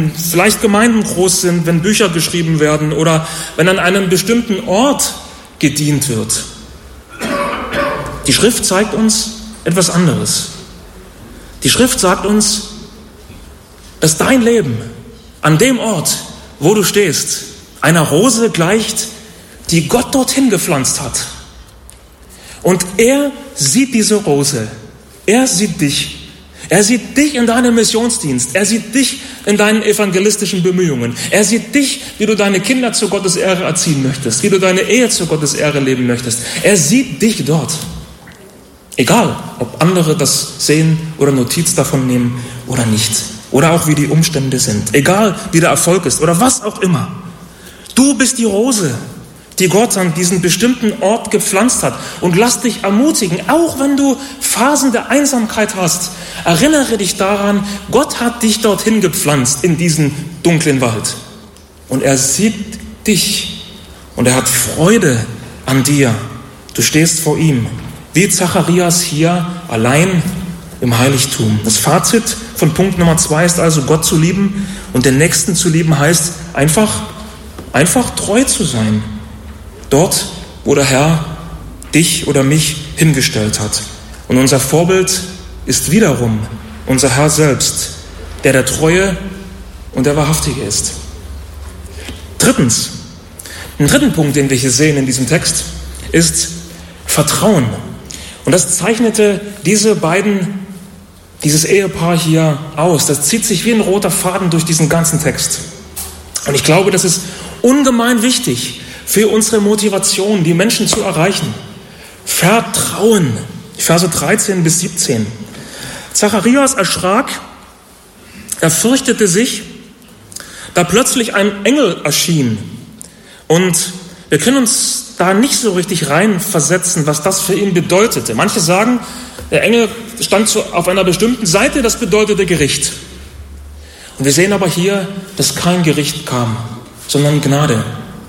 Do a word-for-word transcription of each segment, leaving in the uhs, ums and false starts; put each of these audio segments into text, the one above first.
wenn vielleicht Gemeinden groß sind, wenn Bücher geschrieben werden oder wenn an einem bestimmten Ort gedient wird. Die Schrift zeigt uns etwas anderes. Die Schrift sagt uns, dass dein Leben an dem Ort, wo du stehst, einer Rose gleicht, die Gott dorthin gepflanzt hat. Und er sieht diese Rose. Er sieht dich. Er sieht dich in deinem Missionsdienst. Er sieht dich in deinen evangelistischen Bemühungen. Er sieht dich, wie du deine Kinder zu Gottes Ehre erziehen möchtest, wie du deine Ehe zu Gottes Ehre leben möchtest. Er sieht dich dort. Egal, ob andere das sehen oder Notiz davon nehmen oder nicht. Oder auch wie die Umstände sind. Egal, wie der Erfolg ist oder was auch immer. Du bist die Rose, die Gott an diesen bestimmten Ort gepflanzt hat. Und lass dich ermutigen, auch wenn du Phasen der Einsamkeit hast, erinnere dich daran, Gott hat dich dorthin gepflanzt, in diesen dunklen Wald. Und er sieht dich und er hat Freude an dir. Du stehst vor ihm, wie Zacharias hier allein im Heiligtum. Das Fazit von Punkt Nummer zwei ist also, Gott zu lieben und den Nächsten zu lieben heißt einfach, einfach treu zu sein. Dort, wo der Herr dich oder mich hingestellt hat. Und unser Vorbild ist wiederum unser Herr selbst, der der Treue und der Wahrhaftige ist. Drittens, ein dritten Punkt, den wir hier sehen in diesem Text, ist Vertrauen. Und das zeichnete diese beiden, dieses Ehepaar hier aus. Das zieht sich wie ein roter Faden durch diesen ganzen Text. Und ich glaube, das ist ungemein wichtig für unsere Motivation, die Menschen zu erreichen. Vertrauen. Verse dreizehn bis siebzehn. Zacharias erschrak, er fürchtete sich, da plötzlich ein Engel erschien. Und wir können uns da nicht so richtig reinversetzen, was das für ihn bedeutete. Manche sagen, der Engel stand auf einer bestimmten Seite, das bedeutete Gericht. Und wir sehen aber hier, dass kein Gericht kam, sondern Gnade.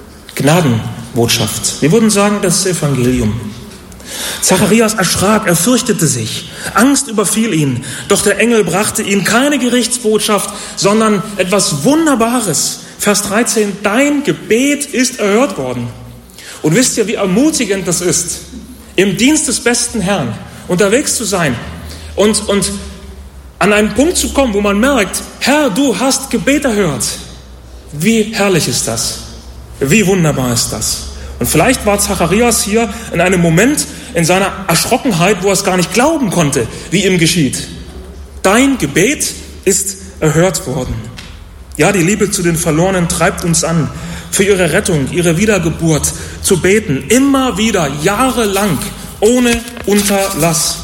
Gnadenbotschaft. Wir würden sagen, das Evangelium. Zacharias erschrak, er fürchtete sich. Angst überfiel ihn. Doch der Engel brachte ihm keine Gerichtsbotschaft, sondern etwas Wunderbares. Vers dreizehn, dein Gebet ist erhört worden. Und wisst ihr, wie ermutigend das ist, im Dienst des besten Herrn unterwegs zu sein und, und an einen Punkt zu kommen, wo man merkt, Herr, du hast Gebet erhört. Wie herrlich ist das? Wie wunderbar ist das? Und vielleicht war Zacharias hier in einem Moment in seiner Erschrockenheit, wo er es gar nicht glauben konnte, wie ihm geschieht. Dein Gebet ist erhört worden. Ja, die Liebe zu den Verlorenen treibt uns an, für ihre Rettung, ihre Wiedergeburt zu beten. Immer wieder, jahrelang, ohne Unterlass.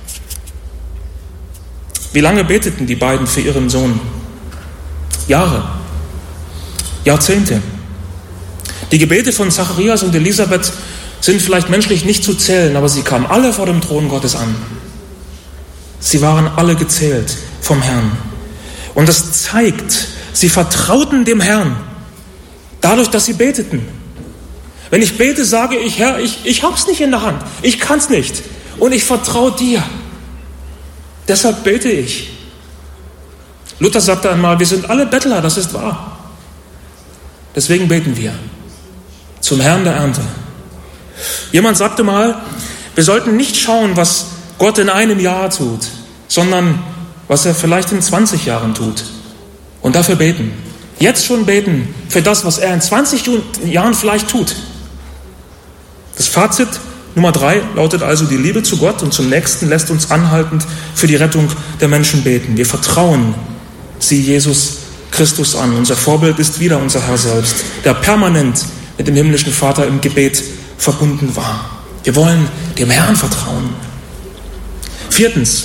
Wie lange beteten die beiden für ihren Sohn? Jahre, Jahrzehnte. Die Gebete von Zacharias und Elisabeth sind vielleicht menschlich nicht zu zählen, aber sie kamen alle vor dem Thron Gottes an. Sie waren alle gezählt vom Herrn. Und das zeigt, sie vertrauten dem Herrn, dadurch, dass sie beteten. Wenn ich bete, sage ich, Herr, ich, ich hab's nicht in der Hand, ich kann's nicht und ich vertraue dir. Deshalb bete ich. Luther sagte einmal, wir sind alle Bettler, das ist wahr. Deswegen beten wir zum Herrn der Ernte. Jemand sagte mal, wir sollten nicht schauen, was Gott in einem Jahr tut, sondern was er vielleicht in zwanzig Jahren tut. Und dafür beten. Jetzt schon beten für das, was er in zwanzig Jahren vielleicht tut. Das Fazit Nummer drei lautet also, die Liebe zu Gott und zum Nächsten lässt uns anhaltend für die Rettung der Menschen beten. Wir vertrauen sie Jesus Christus an. Unser Vorbild ist wieder unser Herr selbst, der permanent mit dem himmlischen Vater im Gebet verbunden war. Wir wollen dem Herrn vertrauen. Viertens,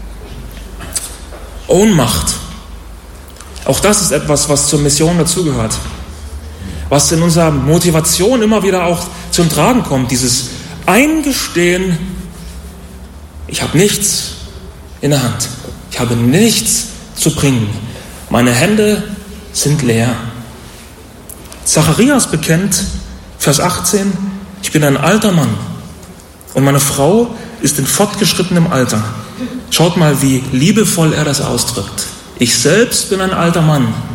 Ohnmacht. Auch das ist etwas, was zur Mission dazugehört. Was in unserer Motivation immer wieder auch zum Tragen kommt. Dieses Eingestehen, ich habe nichts in der Hand. Ich habe nichts zu bringen. Meine Hände sind leer. Zacharias bekennt, Vers achtzehn, ich bin ein alter Mann und meine Frau ist in fortgeschrittenem Alter. Schaut mal, wie liebevoll er das ausdrückt. Ich selbst bin ein alter Mann